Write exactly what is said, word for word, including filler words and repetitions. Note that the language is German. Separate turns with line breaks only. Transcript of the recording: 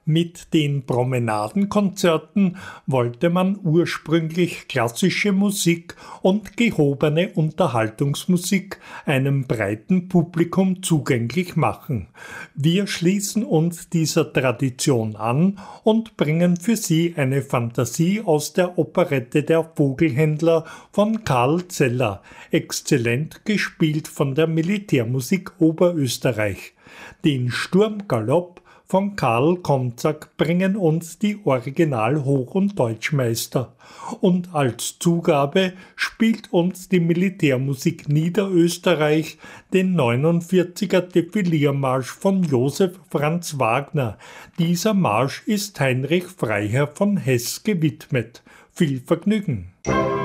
Mit den Promenadenkonzerten wollte man ursprünglich klassische Musik und gehobene Unterhaltungsmusik einem breiten Publikum zugänglich machen. Wir schließen uns dieser Tradition an und bringen für Sie eine Fantasie aus der Operette Der Vogelhändler von Karl Zeller, exzellent gespielt von der Militärmusik Oberösterreich. Den Sturmgalopp von Karl Konzak bringen uns die Original-Hoch- und Deutschmeister. Und als Zugabe spielt uns die Militärmusik Niederösterreich den neunundvierziger Defiliermarsch von Josef Franz Wagner. Dieser Marsch ist Heinrich Freiherr von Heß gewidmet. Viel Vergnügen!